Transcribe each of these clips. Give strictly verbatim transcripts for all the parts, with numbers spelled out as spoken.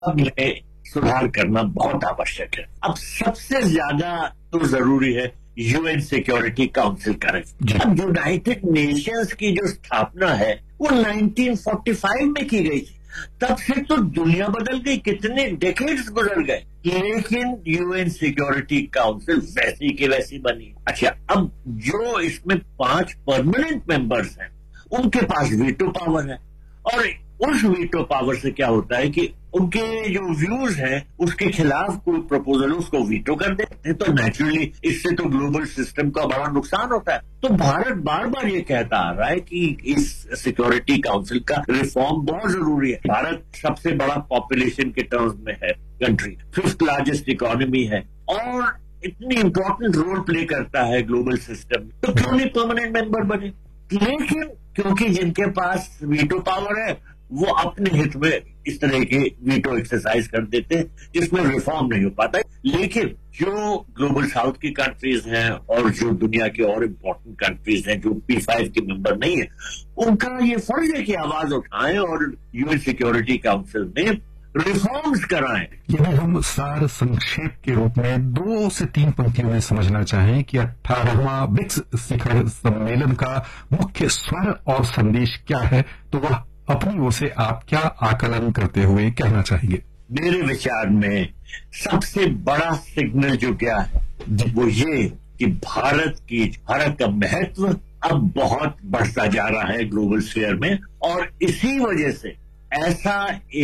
में सुधार करना बहुत आवश्यक है। अब सबसे ज्यादा तो जरूरी है यूएन सिक्योरिटी काउंसिल का। अब यूनाइटेड नेशंस की जो स्थापना है वो नाइनटीन फोर्टी फाइव में की गई थी। तब से तो दुनिया बदल गई, कितने डेकेड्स गुजर गए, लेकिन यूएन सिक्योरिटी काउंसिल वैसी की वैसी बनी। अच्छा, अब जो इसमें पांच परमानेंट मेंबर्स हैं उनके पास वीटो पावर है, और उस वीटो पावर से क्या होता है कि उनके जो व्यूज हैं उसके खिलाफ कोई प्रपोजल उसको वीटो कर देते हैं, तो नेचुरली इससे तो ग्लोबल सिस्टम का बड़ा नुकसान होता है। तो भारत बार बार ये कहता आ रहा है कि इस सिक्योरिटी काउंसिल का रिफॉर्म बहुत जरूरी है। भारत सबसे बड़ा पॉपुलेशन के टर्म्स में है कंट्री, फिफ्थ लार्जेस्ट इकोनॉमी है, और इतनी इंपॉर्टेंट रोल प्ले करता है ग्लोबल सिस्टम में, तो क्यों नहीं परमानेंट मेंबर बने। लेकिन क्योंकि जिनके पास वीटो पावर है वो अपने हित में इस तरह के वीटो एक्सरसाइज कर देते हैं जिसमें रिफॉर्म नहीं हो पाता है। लेकिन जो ग्लोबल साउथ की कंट्रीज हैं और जो दुनिया के और इम्पोर्टेंट कंट्रीज हैं जो पी फाइव के मेंबर नहीं है, उनका ये फर्ज है कि आवाज उठाएं और यूएन सिक्योरिटी काउंसिल में रिफॉर्म्स कराएं। यदि हम सार संक्षेप के रूप में दो से तीन पंक्तियों में समझना चाहें कि अठारहवां ब्रिक्स शिखर सम्मेलन का मुख्य स्वर और संदेश क्या है, तो वह अपनी ओर से आप क्या आकलन करते हुए कहना चाहेंगे? मेरे विचार में सबसे बड़ा सिग्नल जो क्या है वो ये कि भारत की भारत का महत्व अब बहुत बढ़ता जा रहा है ग्लोबल स्फीयर में, और इसी वजह से ऐसा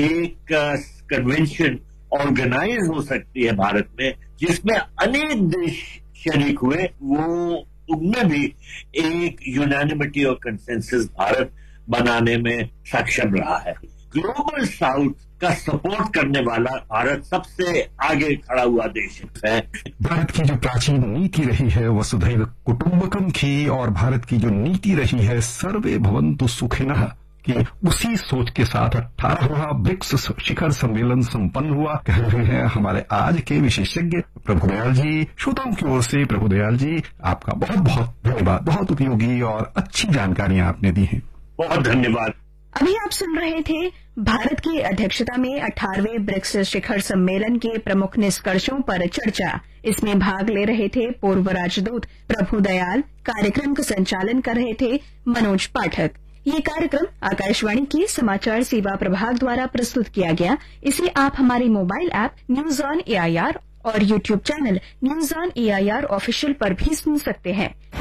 एक कन्वेंशन ऑर्गेनाइज हो सकती है भारत में जिसमें अनेक देश शरीक हुए, वो उनमें भी एक यूनानिमिटी और कंसेंसस भारत बनाने में सक्षम रहा है। ग्लोबल साउथ का सपोर्ट करने वाला भारत सबसे आगे खड़ा हुआ देश है। भारत की जो प्राचीन नीति रही है वसुधैव कुटुंबकम की, और भारत की जो नीति रही है सर्वे भवन्तु सुखिनः कि उसी सोच के साथ अठारहवां ब्रिक्स शिखर सम्मेलन संपन्न हुआ, कह रहे हैं हमारे आज के विशेषज्ञ प्रभुदयाल जी। श्रोताओं की ओर से प्रभुदयाल जी आपका बहुत बहुत धन्यवाद, बहुत उपयोगी और अच्छी जानकारियां आपने दी हैं। बहुत धन्यवाद। अभी आप सुन रहे थे भारत की अध्यक्षता में अठारहवें ब्रिक्स शिखर सम्मेलन के प्रमुख निष्कर्षों पर चर्चा। इसमें भाग ले रहे थे पूर्व राजदूत प्रभुदयाल, कार्यक्रम का संचालन कर रहे थे मनोज पाठक। ये कार्यक्रम आकाशवाणी के समाचार सेवा प्रभाग द्वारा प्रस्तुत किया गया। इसे आप हमारे mobile app news on AIR और YouTube channel news on AIR official पर भी सुन सकते हैं।